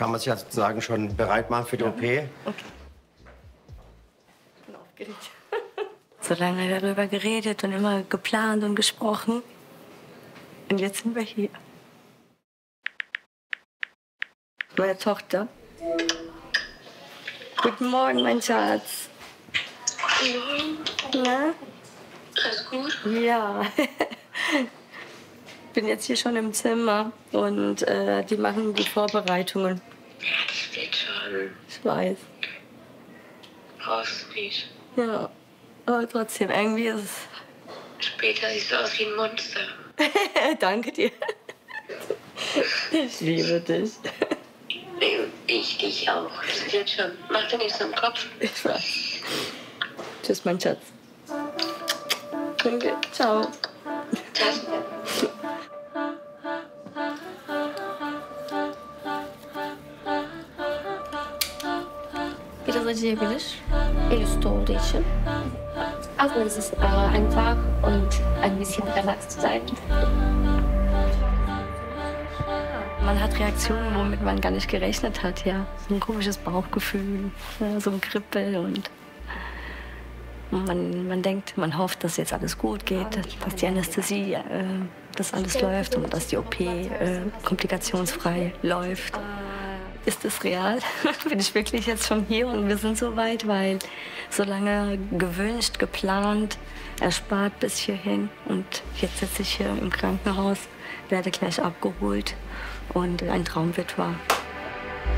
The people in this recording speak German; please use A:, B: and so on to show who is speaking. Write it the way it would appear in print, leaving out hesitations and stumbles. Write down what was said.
A: kann man sich ja sozusagen schon bereit machen für die OP.
B: Okay. Ich bin aufgeregt. So lange darüber geredet und immer geplant und gesprochen. Und jetzt sind wir hier. Meine Tochter. Guten Morgen, mein Schatz.
C: Guten Morgen.
B: Na?
C: Alles gut?
B: Ja. Ich bin jetzt hier schon im Zimmer und die machen die Vorbereitungen.
C: Ja, das wird schon.
B: Ich weiß.
C: Brauchst du nicht.
B: Ja. Aber trotzdem, irgendwie ist es.
C: Später siehst du aus wie ein Monster.
B: Danke dir. Ich liebe dich.
C: Ich dich auch. Das wird schon. Mach dir nicht so im Kopf.
B: Ich weiß. Tschüss, mein Schatz. Danke. Ciao.
C: Das.
D: Biraz acıyabilir. El üstü olduğu için. Aber es ist einfach und ein bisschen relaxed zu sein.
B: Man hat Reaktionen, womit man gar nicht gerechnet hat, ja. So ein komisches Bauchgefühl, ja, so ein Kribbel und man denkt, man hofft, dass jetzt alles gut geht, dass die Anästhesie, dass alles läuft und dass die OP komplikationsfrei läuft. Ist es real? Bin ich wirklich jetzt schon hier und wir sind so weit, weil so lange gewünscht, geplant, erspart bis hierhin. Und jetzt sitze ich hier im Krankenhaus, werde gleich abgeholt und ein Traum wird wahr.